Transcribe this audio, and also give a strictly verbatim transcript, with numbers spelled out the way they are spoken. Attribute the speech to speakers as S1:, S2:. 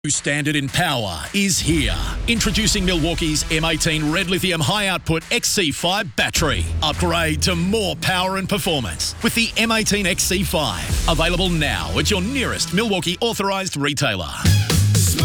S1: New standard in power is here. Introducing Milwaukee's M eighteen Red Lithium High Output X C five battery. Upgrade to more power and performance with the M eighteen X C five. Available now at your nearest Milwaukee authorised retailer.